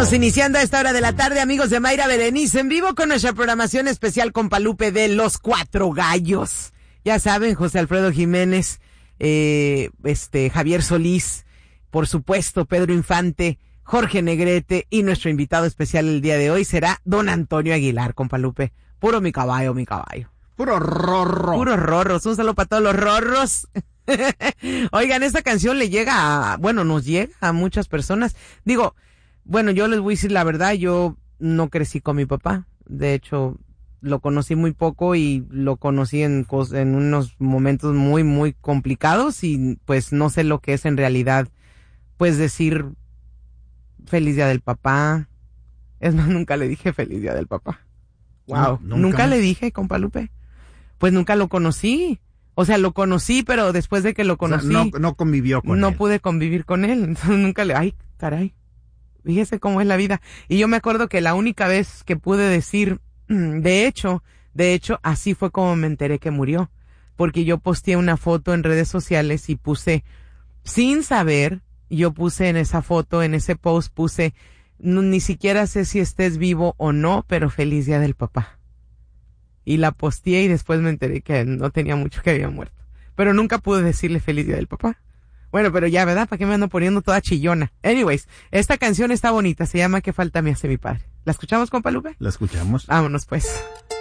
Estamos iniciando a esta hora de la tarde, amigos de Mayra Berenice, en vivo con nuestra programación especial con Palupe de Los Cuatro Gallos. Ya saben, José Alfredo Jiménez, Javier Solís, por supuesto, Pedro Infante, Jorge Negrete, y nuestro invitado especial el día de hoy será don Antonio Aguilar, con Palupe. Puro mi caballo, mi caballo. Puro rorro. Puros rorros. Un saludo para todos los rorros. Oigan, esta canción nos llega a muchas personas. Digo, bueno, yo les voy a decir la verdad, yo no crecí con mi papá. De hecho, lo conocí muy poco y lo conocí en unos momentos muy, muy complicados y pues no sé lo que es en realidad, pues decir feliz día del papá. Es más, nunca le dije feliz día del papá. Wow, No, nunca le dije, compa Lupe. Pues nunca lo conocí. O sea, lo conocí, pero después de que lo conocí, o sea, no convivió con él. No pude convivir con él. Entonces nunca ay, caray. Fíjese cómo es la vida. Y yo me acuerdo que la única vez que pude decir, de hecho, así fue como me enteré que murió. Porque yo posteé una foto en redes sociales y puse, sin saber, yo puse en esa foto, en ese post puse, ni siquiera sé si estés vivo o no, pero feliz día del papá. Y la posteé y después me enteré que no tenía mucho que había muerto. Pero nunca pude decirle feliz día del papá. Bueno, pero ya, ¿verdad? ¿Para qué me ando poniendo toda chillona? Anyways, esta canción está bonita, se llama ¿Qué falta me hace mi padre? ¿La escuchamos, compa Lupe? La escuchamos. Vámonos, pues.